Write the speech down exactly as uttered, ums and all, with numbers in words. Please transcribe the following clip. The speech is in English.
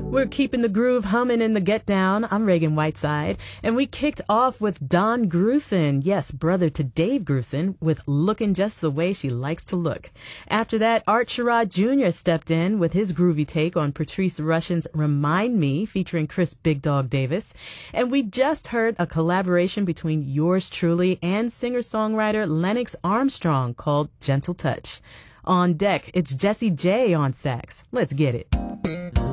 We're keeping the groove humming in the Get Down. I'm Reagan Whiteside, and we kicked off with Don Grusin, yes, brother to Dave Grusin, with Looking Just the Way She Likes to Look. After that, Art Sherrod Junior stepped in with his groovy take on Patrice Rushen's Remind Me, featuring Chris Big Dog Davis. And we just heard a collaboration between yours truly and singer-songwriter Lennox Armstrong called Gentle Touch. On deck, it's Jessie J on sax. Let's get it.